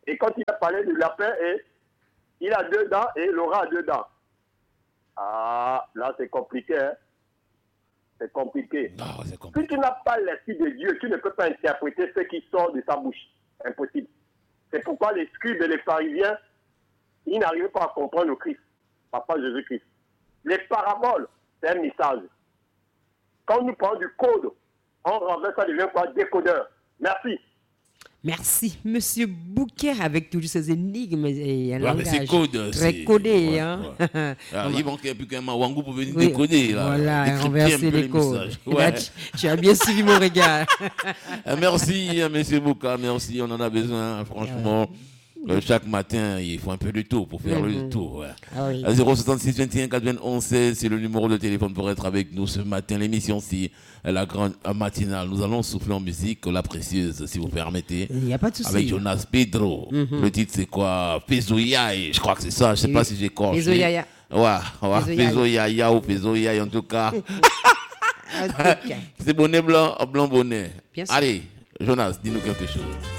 Et quand il a parlé du lapin, il a 2 dents et Laura a 2 dents. Ah, là, c'est compliqué. Hein? C'est compliqué. Non, c'est compliqué. Si tu n'as pas l'esprit de Dieu, tu ne peux pas interpréter ce qui sort de sa bouche. Impossible. C'est pourquoi les scribes et les pharisiens, ils n'arrivaient pas à comprendre le Christ. Papa Jésus-Christ. Les paraboles, c'est un message. Quand nous parlons du code, on renverse, ça devient quoi? Décodeur. Merci. Merci, Monsieur Bouquet, avec toujours ces énigmes et un langage c'est code, très codé. Ouais, hein? ouais. Alors, il manquait plus qu'un Mawangou pour venir décoder. Là. Voilà, renverser les codes. Ouais. Là, tu as bien suivi mon regard. Merci, Monsieur Bouka, merci, on en a besoin, franchement. Chaque matin, il faut un peu de tour pour faire le tour. Ouais. Ah oui. 066 21 91 16, c'est le numéro de téléphone pour être avec nous ce matin. L'émission, c'est la grande matinale. Nous allons souffler en musique, la précieuse, si vous permettez. Il n'y a pas de souci. Avec Jonas Pedro. Le titre, c'est quoi? Pezoyaï, je crois que c'est ça. Je ne sais pas si j'ai corché. Pezoyaïa. Ouais, Pezoyaïa ou Pezoyaï, en tout cas. En tout cas. C'est bonnet blanc, blanc bonnet. Bien sûr. Allez, Jonas, dis-nous quelque chose.